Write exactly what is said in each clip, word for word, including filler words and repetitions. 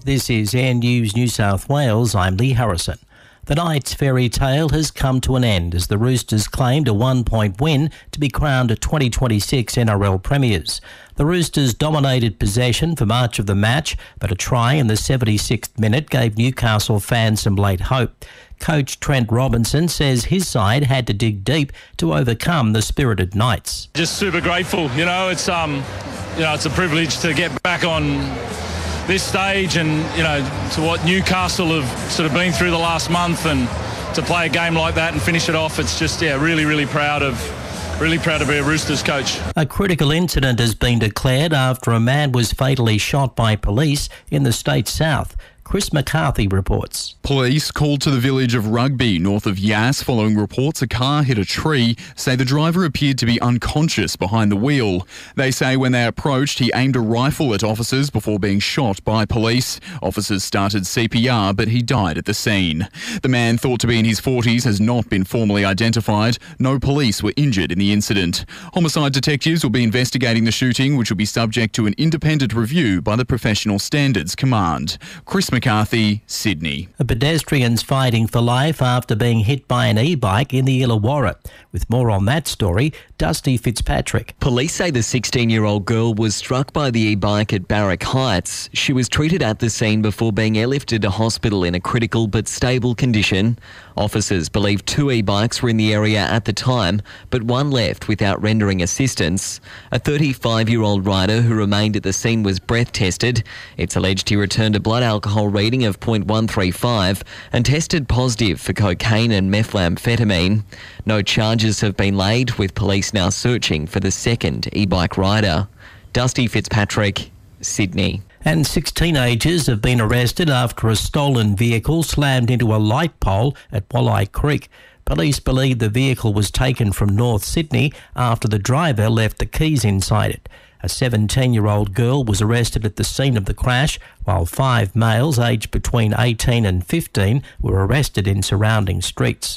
This is Air News New South Wales. I'm Lee Harrison. The night's fairy tale has come to an end as the Roosters claimed a one-point win to be crowned twenty twenty-six N R L premiers. The Roosters dominated possession for much of the match, but a try in the seventy-sixth minute gave Newcastle fans some late hope. Coach Trent Robinson says his side had to dig deep to overcome the spirited Knights. Just super grateful, you know, it's um, you know, it's a privilege to get back on this stage and, you know, to what Newcastle have sort of been through the last month, and to play a game like that and finish it off, it's just, yeah, really, really proud of, really proud to be a Roosters coach. A critical incident has been declared after a man was fatally shot by police in the state south. Chris McCarthy reports. Police called to the village of Rugby, north of Yass, following reports a car hit a tree, say the driver appeared to be unconscious behind the wheel. They say when they approached, he aimed a rifle at officers before being shot by police. Officers started C P R, but he died at the scene. The man, thought to be in his forties, has not been formally identified. No police were injured in the incident. Homicide detectives will be investigating the shooting, which will be subject to an independent review by the Professional Standards Command. Chris McCarthy, Sydney. A pedestrian's fighting for life after being hit by an e-bike in the Illawarra. With more on that story, Dusty Fitzpatrick. Police say the sixteen-year-old girl was struck by the e-bike at Barrack Heights. She was treated at the scene before being airlifted to hospital in a critical but stable condition. Officers believe two e-bikes were in the area at the time, but one left without rendering assistance. A thirty-five-year-old rider who remained at the scene was breath tested. It's alleged he returned a blood alcohol reading of point one three five and tested positive for cocaine and methamphetamine. No charges have been laid, with police now searching for the second e-bike rider. Dusty Fitzpatrick, Sydney. And six teenagers have been arrested after a stolen vehicle slammed into a light pole at Walleye Creek. Police believe the vehicle was taken from North Sydney after the driver left the keys inside it. A seventeen-year-old girl was arrested at the scene of the crash, while five males aged between eighteen and fifteen were arrested in surrounding streets.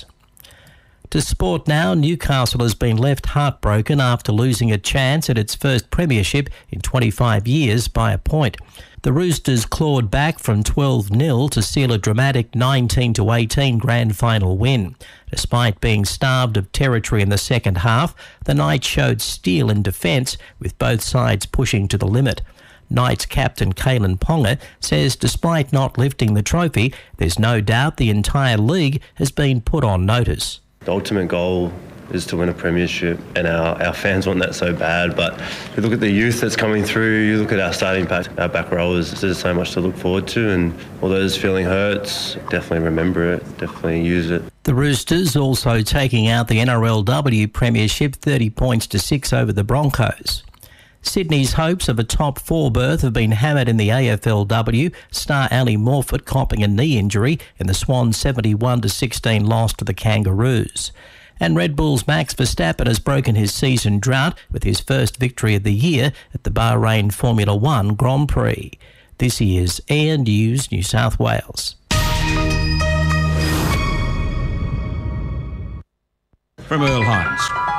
To sport now, Newcastle has been left heartbroken after losing a chance at its first premiership in twenty-five years by a point. The Roosters clawed back from twelve nil to seal a dramatic nineteen to eighteen grand final win. Despite being starved of territory in the second half, the Knights showed steel in defence, with both sides pushing to the limit. Knights captain Kalyn Ponga says despite not lifting the trophy, there's no doubt the entire league has been put on notice. The ultimate goal is to win a premiership, and our, our fans want that so bad. But you look at the youth that's coming through, you look at our starting pack, our back rowers, there's so much to look forward to, and although this feeling hurts, definitely remember it, definitely use it. The Roosters also taking out the N R L W premiership thirty points to six over the Broncos. Sydney's hopes of a top four berth have been hammered in the A F L W. Star Ali Morfitt copping a knee injury in the Swans' seventy-one to sixteen loss to the Kangaroos. And Red Bull's Max Verstappen has broken his season drought with his first victory of the year at the Bahrain Formula One Grand Prix. This is Air News New South Wales. From Earl Hines.